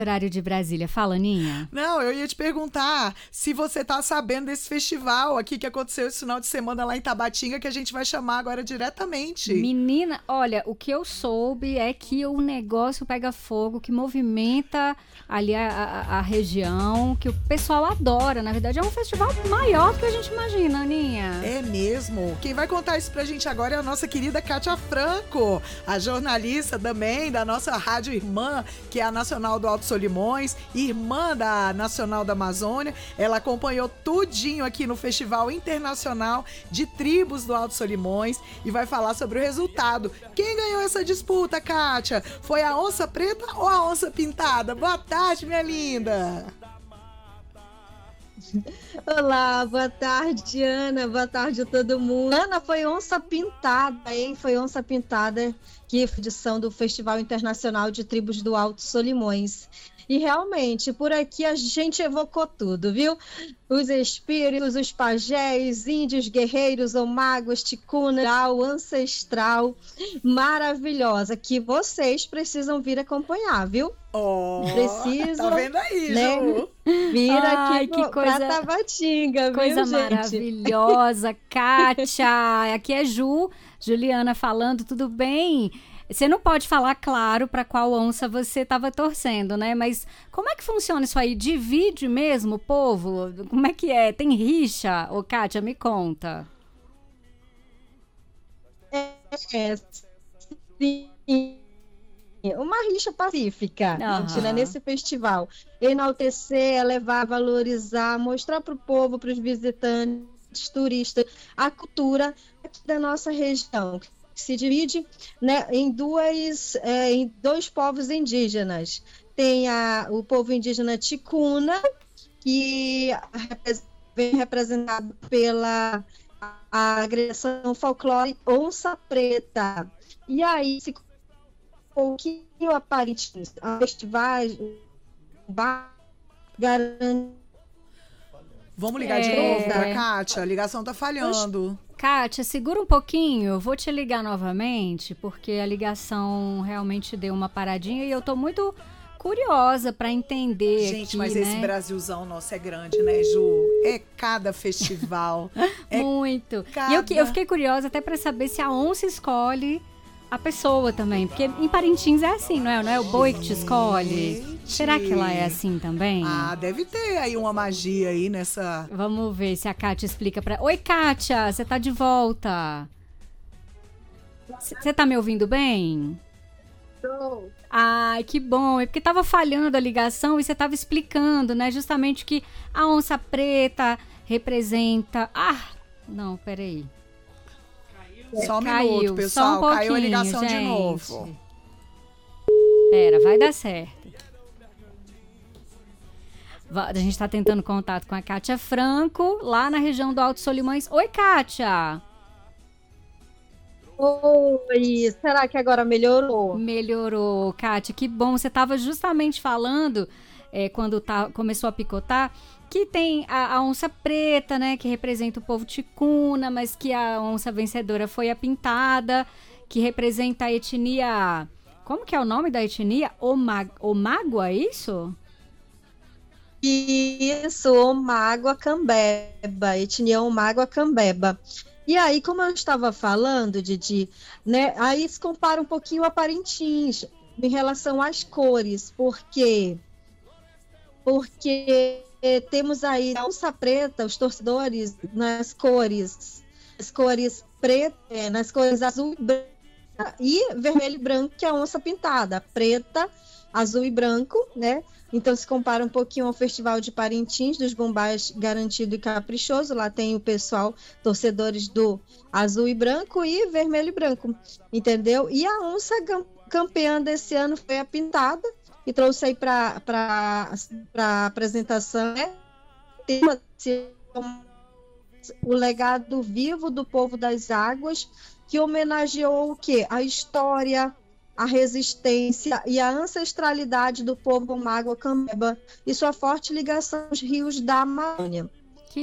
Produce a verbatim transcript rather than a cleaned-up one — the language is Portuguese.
Horário de Brasília. Fala, Aninha. Não, eu ia te perguntar se você tá sabendo desse festival aqui que aconteceu esse final de semana lá em Tabatinga, que a gente vai chamar agora diretamente. Menina, olha, o que eu soube é que o negócio pega fogo, que movimenta ali a, a, a região, que o pessoal adora. Na verdade, é um festival maior do que a gente imagina, Aninha. É mesmo. Quem vai contar isso pra gente agora é a nossa querida Kátia Franco, a jornalista também da nossa rádio irmã, que é a Nacional do Alto Solimões, irmã da Nacional da Amazônia. Ela acompanhou tudinho aqui no Festival Internacional de Tribos do Alto Solimões e vai falar sobre o resultado. Quem ganhou essa disputa, Kátia? Foi a onça preta ou a onça pintada? Boa tarde, minha linda! Olá, boa tarde, Ana, boa tarde a todo mundo. Ana, foi onça pintada, hein? Foi onça pintada, que foi edição do Festival Internacional de Tribos do Alto Solimões. E realmente, por aqui a gente evocou tudo, viu? Os espíritos, os pajés, índios, guerreiros, ou magos, ticuna, ancestral, maravilhosa, que vocês precisam vir acompanhar, viu? Oh, Precisam, tá vendo aí, né? Ju? Vir Ai, aqui que pro, coisa, pra Tabatinga, coisa viu, gente? maravilhosa. Kátia, aqui é Ju, Juliana falando, tudo bem? Você não pode falar, claro, para qual onça você estava torcendo, né? Mas como é que funciona isso aí? Divide mesmo o povo? Como é que é? Tem rixa? Ô, Kátia, me conta. É, é sim. Uma rixa pacífica, uhum. Né, nesse festival. Enaltecer, levar, valorizar, mostrar para o povo, para os visitantes, turistas, a cultura da nossa região, que se divide, né, em, duas, é, em dois povos indígenas. Tem a, o povo indígena ticuna, que vem representado pela a agressão folclórica onça preta. E aí se um pouquinho aparente a festivais garante. Vamos ligar é... de novo pra Kátia? A ligação tá falhando. Kátia, segura um pouquinho, eu vou te ligar novamente, porque a ligação realmente deu uma paradinha e eu tô muito curiosa para entender. Gente, aqui, mas né? Esse Brasilzão nosso é grande, né, Ju? É cada festival. É muito. Cada... E eu, eu fiquei curiosa até para saber se a onça escolhe a pessoa também, porque em Parintins é assim, não é? Não é o boi que te escolhe? Gente. Será que lá é assim também? Ah, deve ter aí uma magia aí nessa... Vamos ver se a Kátia explica pra... Oi, Kátia, você tá de volta. Você tá me ouvindo bem? Tô. Ai, que bom. É porque tava falhando a ligação e você tava explicando, né? Justamente que a onça preta representa... Ah, não, peraí. Só um caiu, minuto, pessoal. Um caiu a ligação gente. de novo. Pera, vai dar certo. A gente tá tentando contato com a Kátia Franco, lá na região do Alto Solimões. Oi, Kátia! Oi, será que agora melhorou? Melhorou, Kátia, que bom. Você tava justamente falando, é, quando tá, começou a picotar, que tem a, a onça preta, né, que representa o povo ticuna, mas que a onça vencedora foi a pintada, que representa a etnia... Como que é o nome da etnia? Omag... Omágua, é isso? Isso, Omágua Cambeba, etnia Omágua Cambeba. E aí, como eu estava falando, Didi, né, aí se compara um pouquinho a Parintins em relação às cores, porque... Porque... temos aí a onça preta, os torcedores nas cores, as cores preta, nas cores azul e branco, e vermelho e branco, que é a onça pintada, preta, azul e branco, né? Então se compara um pouquinho ao Festival de Parintins, dos Bombás Garantido e Caprichoso, lá tem o pessoal, torcedores do azul e branco e vermelho e branco, entendeu? E a onça campeã desse ano foi a pintada, e trouxe aí para a apresentação, né? O legado vivo do povo das águas, que homenageou o quê? A história, a resistência e a ancestralidade do povo Omágua Cambeba e sua forte ligação aos rios da Amazônia.